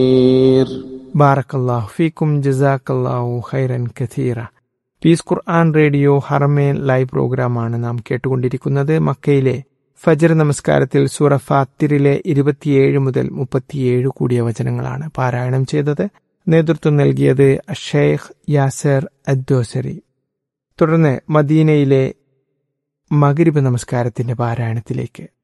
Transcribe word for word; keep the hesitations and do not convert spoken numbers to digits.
ബാറക്കല്ലാഹു ഫീക്കും ജസാക്കല്ലാഹു ഖൈറൻ കഥീറ. പീസ് ഖുർആൻ റേഡിയോ ഹറമേൻ ലൈവ് പ്രോഗ്രാമാണ് നാം കേട്ടുകൊണ്ടിരിക്കുന്നത്. മക്കയിലെ ഫജ്ർ നമസ്കാരത്തിൽ സൂറ ഫാത്തിറിലെ ഇരുപത്തിയേഴ് മുതൽ മുപ്പത്തിയേഴ് കൂടിയ വചനങ്ങളാണ് പാരായണം ചെയ്തത്. നേതൃത്വം നൽകിയത് ഷെയ്ഖ് യാസർ അദ്ദോസരി. തുടർന്ന് മദീനയിലെ മഗ്രിബ് നമസ്കാരത്തിന്റെ പാരായണത്തിലേക്ക്